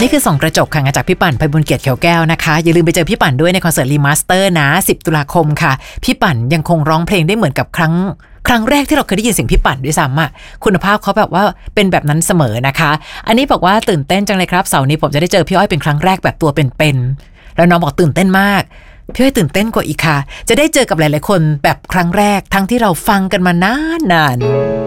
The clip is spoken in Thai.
นี่คือส่องกระจกค่ะจากพี่ปั่นไพบุญเกียรติเขียวแก้วนะคะอย่าลืมไปเจอพี่ปั่นด้วยในคอนเสิร์ตรีมาสเตอร์นะ10 ตุลาคมค่ะพี่ปั่นยังคงร้องเพลงได้เหมือนกับครั้งแรกที่เราเคยได้ยินเสียงพี่ปั่นด้วยซ้ำอ่ะคุณภาพเขาแบบว่าเป็นแบบนั้นเสมอนะคะอันนี้บอกว่าตื่นเต้นจังเลยครับเสาร์นี้ผมจะได้เจอพี่อ้อยเป็นครั้งแรกแบบตัวเป็นๆแล้วน้องบอกตื่นเต้นมากพี่อ้อยตื่นเต้นกว่าอีกค่ะจะได้เจอกับหลายๆคนแบบครั้งแรกทั้งที่เราฟังกันมานาน